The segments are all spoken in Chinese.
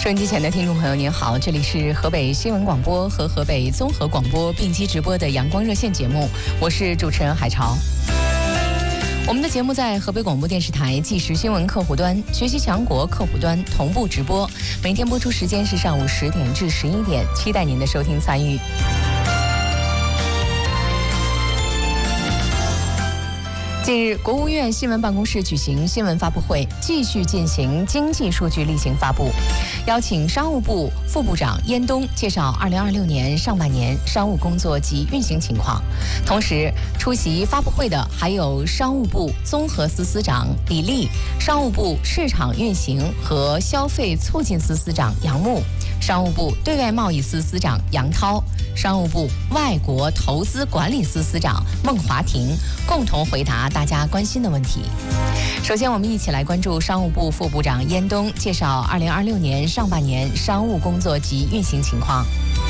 收音机前的听众朋友您好，这里是河北新闻广播和河北综合广播并机直播的阳光热线节目，我是主持人海潮。我们的节目在河北广播电视台即时新闻客户端、学习强国客户端同步直播，每天播出时间是上午10点至11点，期待您的收听参与。近日，国务院新闻办公室举行新闻发布会，继续进行经济数据例行发布，邀请商务部副部长燕东介绍2026年上半年商务工作及运行情况。同时，出席发布会的还有商务部综合司司长李立、商务部市场运行和消费促进司司长杨牧、商务部对外贸易司司长杨涛、商务部外国投资管理司司长孟华婷，共同回答大家关心的问题。首先，我们一起来关注商务部副部长燕东介绍2026年上半年商务工作及运行情况。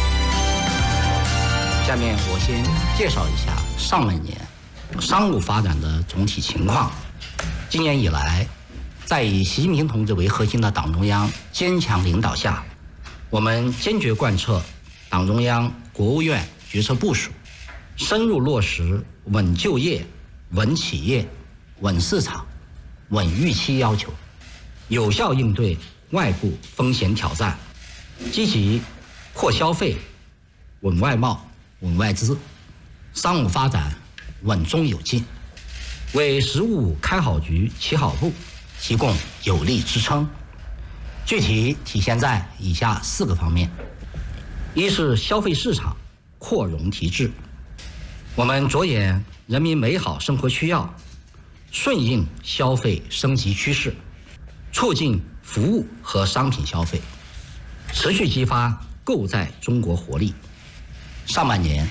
下面我先介绍一下上半年商务发展的总体情况。今年以来，在以习近平同志为核心的党中央坚强领导下，我们坚决贯彻党中央、国务院决策部署，深入落实稳就业、稳企业、稳市场、稳预期要求，有效应对外部风险挑战，积极扩消费、稳外贸、稳外资，商务发展稳中有进，为“十五五”开好局、起好步提供有力支撑。具体体现在以下4个方面：一是消费市场扩容提质，我们着眼人民美好生活需要，顺应消费升级趋势，促进服务和商品消费，持续激发购在中国活力。上半年